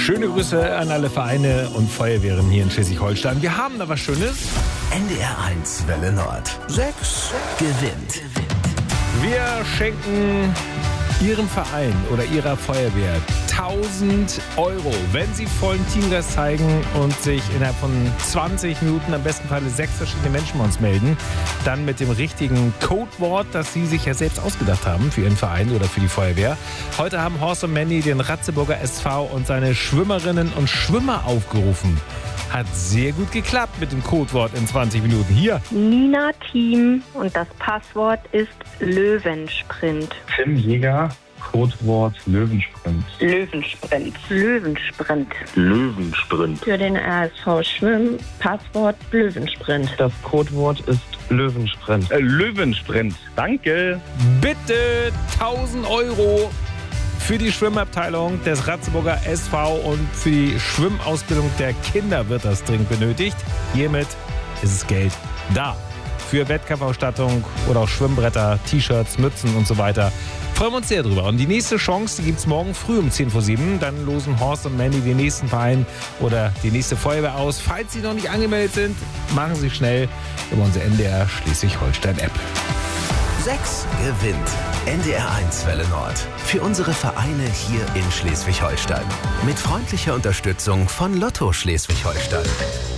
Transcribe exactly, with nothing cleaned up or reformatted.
Schöne Grüße an alle Vereine und Feuerwehren hier in Schleswig-Holstein. Wir haben da was Schönes. N D R eins Welle Nord. sechs gewinnt. Wir schenken Ihrem Verein oder Ihrer Feuerwehr tausend Euro, wenn Sie vollen Teamgeist zeigen und sich innerhalb von zwanzig Minuten, am besten Fall sechs verschiedene Menschen bei uns melden. Dann mit dem richtigen Codewort, das Sie sich ja selbst ausgedacht haben für Ihren Verein oder für die Feuerwehr. Heute haben Horst und Mandy den Ratzeburger S V und seine Schwimmerinnen und Schwimmer aufgerufen. Hat sehr gut geklappt mit dem Codewort in zwanzig Minuten. Hier. Nina Team und das Passwort ist Löwensprint. Tim Jäger, Codewort Löwensprint. Löwensprint. Löwensprint. Löwensprint. Für den R S V Schwimmen Passwort Löwensprint. Das Codewort ist Löwensprint. Äh, Löwensprint. Danke. Bitte tausend Euro für die Schwimmabteilung des Ratzeburger S V und für die Schwimmausbildung der Kinder wird das dringend benötigt. Hiermit ist das Geld da. Für Wettkampfausstattung oder auch Schwimmbretter, T-Shirts, Mützen und so weiter. Freuen wir uns sehr drüber. Und die nächste Chance, die gibt es morgen früh um zehn vor sieben. Dann losen Horst und Mandy den nächsten Verein oder die nächste Feuerwehr aus. Falls Sie noch nicht angemeldet sind, machen Sie schnell über unsere N D R Schleswig-Holstein-App. sechs gewinnt. N D R eins Welle Nord. Für unsere Vereine hier in Schleswig-Holstein. Mit freundlicher Unterstützung von Lotto Schleswig-Holstein.